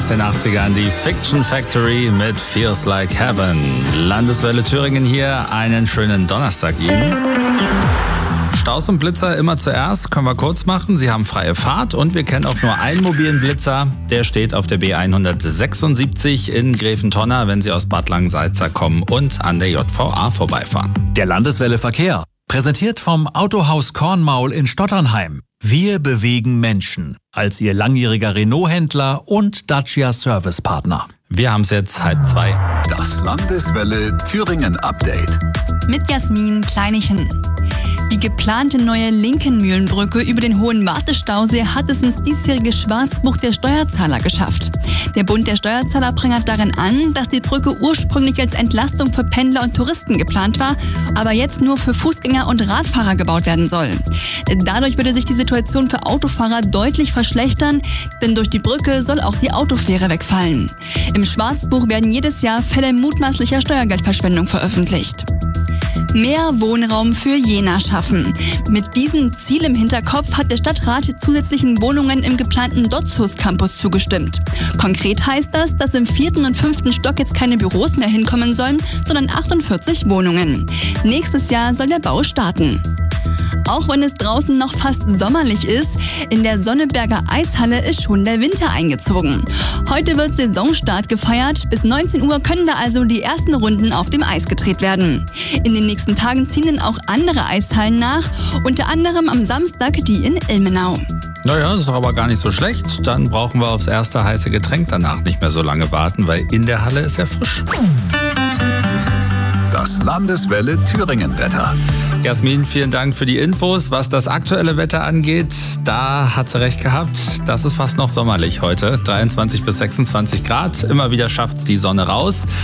aus den 80ern, die Fiction Factory mit Feels Like Heaven. Landeswelle Thüringen hier, einen schönen Donnerstag Ihnen. Staus und Blitzer immer zuerst, können wir kurz machen. Sie haben freie Fahrt und wir kennen auch nur einen mobilen Blitzer. Der steht auf der B176 in Gräfentonner, wenn Sie aus Bad Langensalza kommen und an der JVA vorbeifahren. Der Landeswelle Verkehr, präsentiert vom Autohaus Kornmaul in Stotternheim. Wir bewegen Menschen als Ihr langjähriger Renault-Händler und Dacia Servicepartner. Wir haben es jetzt 1:30. Das Landeswelle Thüringen Update. Mit Jasmin Kleinichen. Die geplante neue Linkenmühlenbrücke über den Hohen Wartestausee hat es ins diesjährige Schwarzbuch der Steuerzahler geschafft. Der Bund der Steuerzahler prangert darin an, dass die Brücke ursprünglich als Entlastung für Pendler und Touristen geplant war, aber jetzt nur für Fußgänger und Radfahrer gebaut werden soll. Dadurch würde sich die Situation für Autofahrer deutlich verschlechtern, denn durch die Brücke soll auch die Autofähre wegfallen. Im Schwarzbuch werden jedes Jahr Fälle mutmaßlicher Steuergeldverschwendung veröffentlicht. Mehr Wohnraum für Jena schaffen. Mit diesem Ziel im Hinterkopf hat der Stadtrat zusätzlichen Wohnungen im geplanten Dotzhus Campus zugestimmt. Konkret heißt das, dass im 4. und 5. Stock jetzt keine Büros mehr hinkommen sollen, sondern 48 Wohnungen. Nächstes Jahr soll der Bau starten. Auch wenn es draußen noch fast sommerlich ist, in der Sonneberger Eishalle ist schon der Winter eingezogen. Heute wird Saisonstart gefeiert. Bis 19 Uhr können da also die ersten Runden auf dem Eis gedreht werden. In den nächsten Tagen ziehen dann auch andere Eishallen nach, unter anderem am Samstag die in Ilmenau. Naja, das ist doch aber gar nicht so schlecht. Dann brauchen wir aufs erste heiße Getränk danach nicht mehr so lange warten, weil in der Halle ist ja frisch. Das Landeswelle Thüringen Wetter. Jasmin, vielen Dank für die Infos. Was das aktuelle Wetter angeht, da hat sie recht gehabt. Das ist fast noch sommerlich heute. 23 bis 26 Grad. Immer wieder schafft's die Sonne raus.